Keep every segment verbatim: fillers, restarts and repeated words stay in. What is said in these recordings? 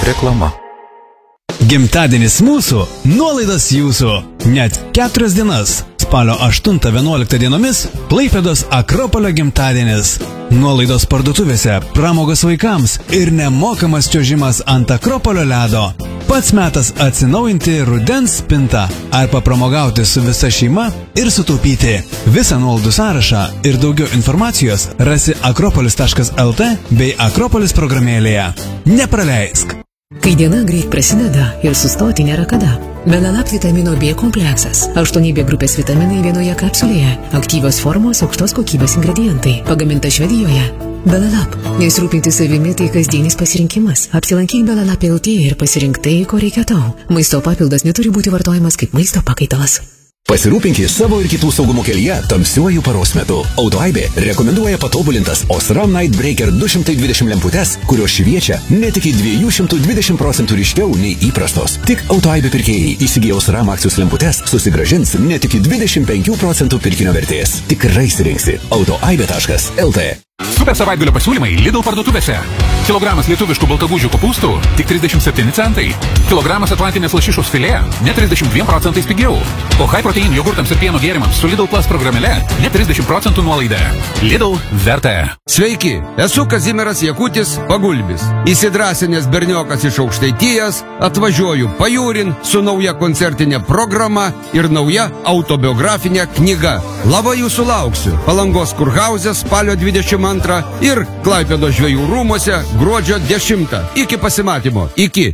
Reklama. Gimtadienis mūsų, nuolaidos jūsų. Net keturias dienas. Spalio aštuntą vienuoliktą dienomis Klaipėdos Akropolio gimtadienis. Nuolaidos parduotuvėse, pramogos vaikams ir nemokamas čiuožimas ant Akropolio ledo. Pats metas atsinaujinti rudens spintą ar papramogauti su visa šeima ir sutaupyti. Visą nuolaidų sąrašą ir daugiau informacijos rasi akropolis taškas el tė bei Akropolis programėlėje. Nepraleisk! Kai diena greit prasideda ir sustoti nėra kada. Belalap vitamino B kompleksas. aštuoni B grupės vitaminai vienoje kapsulėje. Aktyvios formos, aukštos kokybės ingredientai. Pagaminta Švedijoje. Belalap. Nesirūpinti savimi tai kasdienis pasirinkimas. Apsilankyk Belalap el tė ir pasirink tai, ko reikia tau. Maisto papildas neturi būti vartojamas kaip maisto pakaitalas. Pasirūpinkite savo ir kitų saugumo kelyje tamsiuoju paros metu. Autoaibė rekomenduoja patobulintas Osram Night Breaker du šimtai dvidešimt lemputes, kurios šviečia net iki dviejų šimtų dvidešimt procentų ryškiau nei įprastos. Tik Autoaibė pirkėjai įsigiję Osram akcijos lemputes susigrąžins net iki dvidešimt penkių procentų pirkinio vertės. Tikrai sirinksi. Autoaibė taškas el tė. Super savaitgalio pasiūlymai Lidl parduotuvėse. Kilogramas lietuviškų baltagūžių kopūstų tik trisdešimt septyni centai. Kilogramas atlantinės lašišos filė net trisdešimt dviem procentais pigiau. O high protein jogurtams ir pieno gėrimams su Lidl Plus programėle net trisdešimt procentų nuolaida. Lidl verta. Sveiki, esu Kazimieras Jakutis Pagulbis. Įsidrasinęs berniokas iš Aukštaitijos, atvažiuoju pajūrin su nauja koncertinė programa ir nauja autobiografinė knyga. Labai jūsų lauksiu. Palangos kurhauze spalio dvidešimt antrą ir Klaipėdos žvejų rūmuose gruodžio dešimtą. Iki pasimatymo. Iki.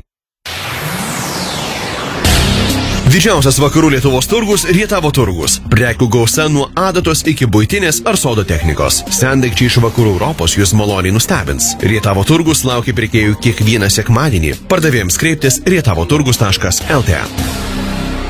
Didžiausias vakarų Lietuvos turgus – Rietavo turgus. Prekių gausa nuo adatos iki buitinės ar sodo technikos. Sendaikčiai iš vakarų Europos jūs maloniai nustebins. Rietavo turgus laukia pirkėjų kiekvieną sekmadienį. Pardavėjams kreiptis rietavo turgus taškas el tė.